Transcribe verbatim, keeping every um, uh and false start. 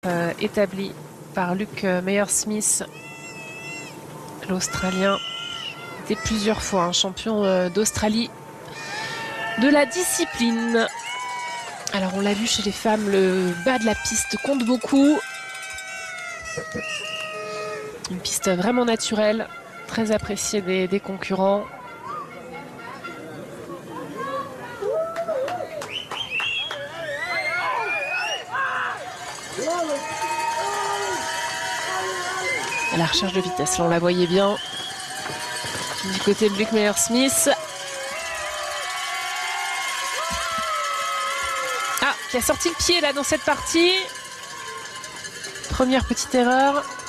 Euh, établi par Luke Meier-Smith, l'Australien, était plusieurs fois un champion euh, d'Australie de la discipline. Alors on l'a vu chez les femmes, le bas de la piste compte beaucoup. Une piste vraiment naturelle, très appréciée des, des concurrents. À la recherche de vitesse, là on la voyait bien du côté de Luke Meier-Smith. Ah, qui a sorti le pied là dans cette partie. Première petite erreur.